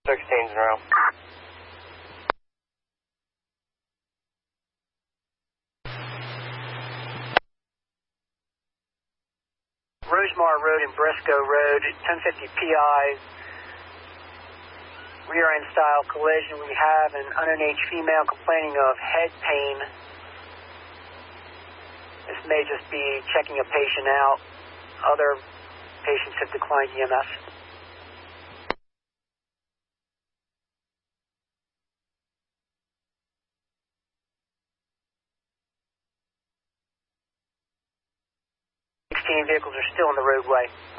16's in a row. Rosemar Road and Briscoe Road, 1050 PI, rear end style collision. We have an unaged female complaining of head pain. This may just be checking a patient out. Other patients have declined EMS. Vehicles are still on the roadway.